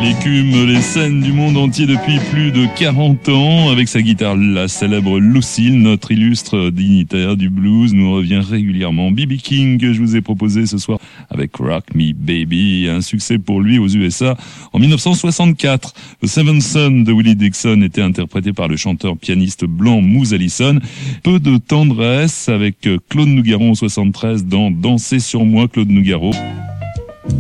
écume les scènes du monde entier depuis plus de 40 ans. Avec sa guitare, la célèbre Lucille, notre illustre dignitaire du blues, nous revient régulièrement. B.B. King, que je vous ai proposé ce soir avec Rock Me Baby, un succès pour lui aux USA en 1964. The Seventh Son de Willie Dixon était interprété par le chanteur-pianiste blanc Moose Allison. Peu de tendresse avec Claude Nougaro en 73 dans Danser sur moi, Claude Nougaro.